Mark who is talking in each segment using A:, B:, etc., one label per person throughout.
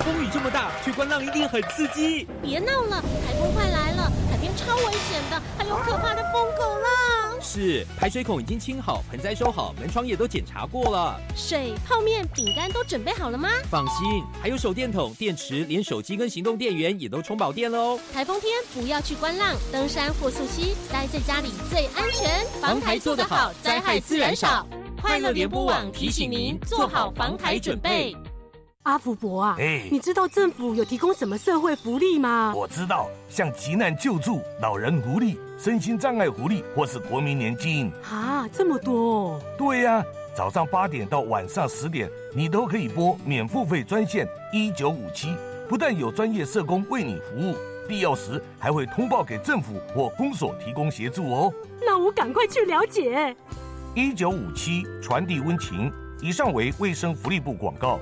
A: 风雨这么大，去观浪一定很刺激。
B: 别闹了，台风快来了，海边超危险的，还有可怕的疯狗浪。
A: 是，排水孔已经清好，盆栽收好，门窗也都检查过了。
B: 水、泡面、饼干都准备好了吗？
A: 放心，还有手电筒、电池，连手机跟行动电源也都充饱电了哦。
B: 台风天不要去观浪、登山或溯溪，待在家里最安全。防台做得好，灾害自然少。快乐联播网提醒您做好防台准备。
C: 阿福伯啊，你知道政府有提供什么社会福利吗？
D: 我知道，像急难救助、老人福利、身心障碍福利，或是国民年金。
C: 啊，这么多哦！
D: 对呀，早上8点到晚上10点，你都可以拨免付费专线1957，不但有专业社工为你服务，必要时还会通报给政府或公所提供协助哦。
C: 那我赶快去了解。
D: 1957传递温情，以上为卫生福利部广告。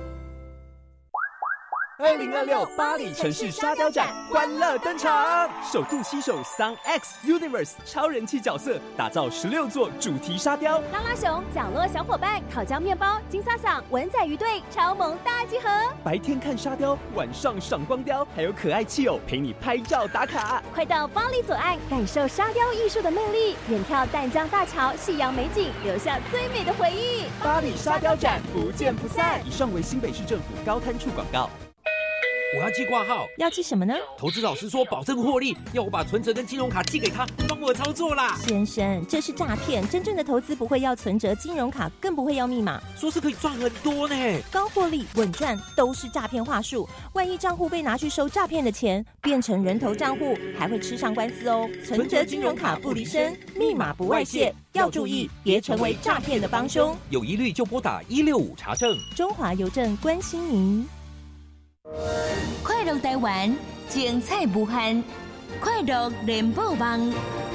A: 2026巴黎城市沙雕展欢乐登场，首度携手 Sun X Universe 超人气角色，打造16座主题沙雕。
E: 拉拉熊、角落小伙伴、烤焦面包、金萨萨、文仔鱼队超萌大集合。
A: 白天看沙雕，晚上赏光雕，还有可爱气偶陪你拍照打卡。
E: 快到巴黎左岸，感受沙雕艺术的魅力，远眺淡江大桥、夕阳美景，留下最美的回忆。
A: 巴黎沙雕展不见不散。以上为新北市政府高滩处广告。我要寄挂号，
F: 要寄什么呢？
A: 投资老师说保证获利，要我把存折跟金融卡寄给他，帮我操作啦。
F: 先生，这是诈骗，真正的投资不会要存折、金融卡，更不会要密码。
A: 说是可以赚很多呢，
F: 高获利、稳赚都是诈骗话术。万一账户被拿去收诈骗的钱，变成人头账户，还会吃上官司哦。存折、金融卡不离身，密码不外泄，要注意，别成为诈骗的帮凶。
A: 有疑虑就拨打165查证。
F: 中华邮政关心您。
G: 快乐台湾，精彩无限，快乐联播网。